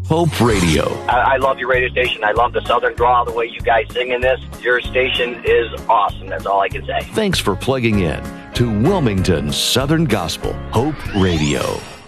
Hope Radio. I love your radio station. I love the Southern drawl, the way you guys sing in this. Your station is awesome. That's all I can say. Thanks for plugging in to Wilmington Southern Gospel Hope Radio.